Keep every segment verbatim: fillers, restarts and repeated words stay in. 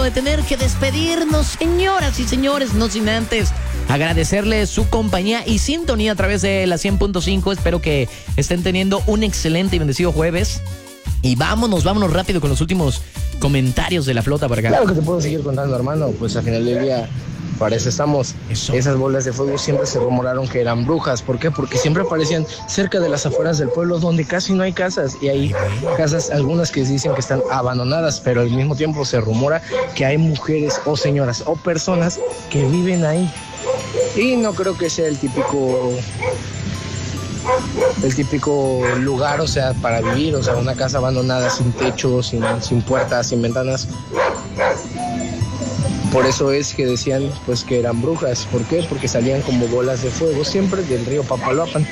de tener que despedirnos, señoras y señores, no sin antes agradecerles su compañía y sintonía a través de la cien punto cinco. Espero que estén teniendo un excelente y bendecido jueves. Y vámonos, vámonos rápido con los últimos comentarios de la flota para acá. Claro que te puedo seguir contando, hermano. Pues al final del día, para eso estamos. Eso. Esas bolas de fuego siempre se rumoraron que eran brujas. ¿Por qué? Porque siempre aparecían cerca de las afueras del pueblo donde casi no hay casas. Y hay casas, algunas que dicen que están abandonadas, pero al mismo tiempo se rumora que hay mujeres o señoras o personas que viven ahí. Y no creo que sea el típico... el típico lugar, o sea, para vivir, o sea, una casa abandonada, sin techo, sin, sin puertas, sin ventanas. Por eso es que decían, pues, que eran brujas. ¿Por qué? Porque salían como bolas de fuego siempre del río Papaloapan.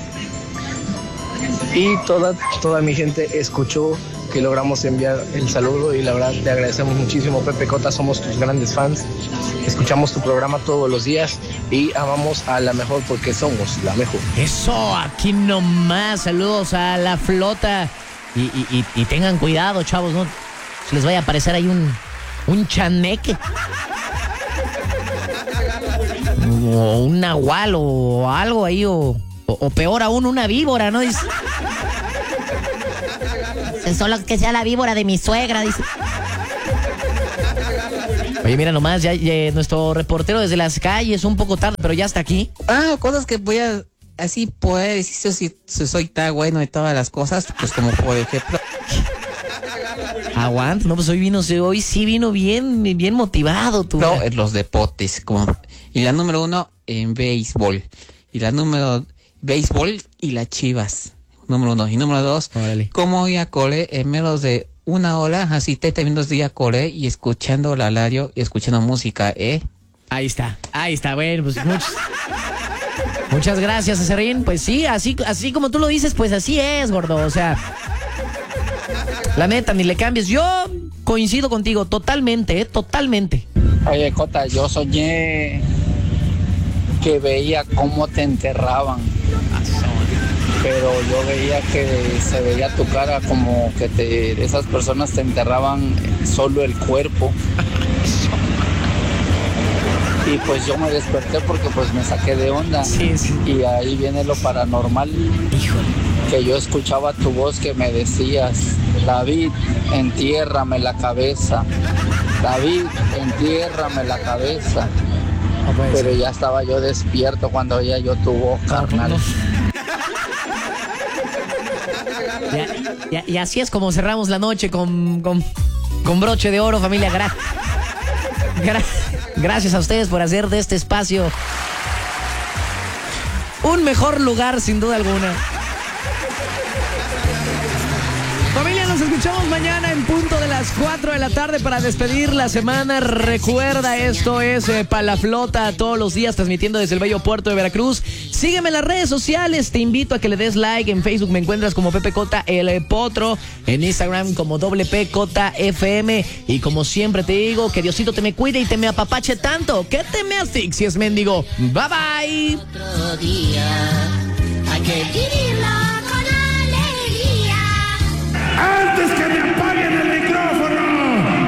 Y toda, toda mi gente escuchó que logramos enviar el saludo y la verdad te agradecemos muchísimo, Pepe Cota, somos tus grandes fans. Escuchamos tu programa todos los días y amamos a la mejor porque somos la mejor. Eso, aquí nomás, saludos a la flota. Y, y, y, y tengan cuidado, chavos, no se les vaya a aparecer ahí un, un chaneque. O un nahual o algo ahí, o, o, o peor aún, una víbora, ¿no? Dice... Solo que sea la víbora de mi suegra, dice. Oye, mira nomás, ya, ya nuestro reportero desde las calles, un poco tarde, pero ya está aquí. Ah, cosas que voy a... Así poder decir si, si soy tan bueno y todas las cosas, pues como por ejemplo... Aguanta, no, pues hoy vino, hoy sí vino bien, bien motivado tú. No, en los deportes, como... Y la número uno, en béisbol. Y la número... Béisbol y las Chivas. Número uno. Y número dos, Órale. Cómo ir a cole en menos de una hora, así te terminas de ir a cole y escuchando la radio y escuchando música, ¿eh? Ahí está, ahí está, bueno, pues muchas, muchas gracias, Cesarín. Pues sí, así, así como tú lo dices, pues así es, gordo, o sea, la neta, ni le cambies. Yo coincido contigo totalmente, ¿eh? Totalmente. Oye, Cota, yo soñé que veía cómo te enterraban. Pero yo veía que se veía tu cara como que te, esas personas te enterraban solo el cuerpo. Y pues yo me desperté porque pues me saqué de onda. Sí, sí. Y ahí viene lo paranormal. Híjole. Que yo escuchaba tu voz que me decías, David, entiérrame la cabeza. David, entiérrame la cabeza. No puede Pero ser. ya estaba yo despierto cuando oía yo tu voz, carnal. No, no. Y, y, y así es como cerramos la noche con, con, con broche de oro, familia. Gra, gra, gracias a ustedes por hacer de este espacio un mejor lugar, sin duda alguna. Familia, nos escuchamos mañana en punto de las cuatro de la tarde para despedir la semana. Recuerda, esto es eh, Pa' la Flota, todos los días transmitiendo desde el bello puerto de Veracruz. Sígueme en las redes sociales, te invito a que le des like. En Facebook me encuentras como Pepe Cota El Potro, en Instagram como doble P Cota F M. Y como siempre te digo, que Diosito te me cuide y te me apapache tanto que te me asfixies, mendigo. Bye bye. Otro día hay que vivirlo con alegría. Antes que me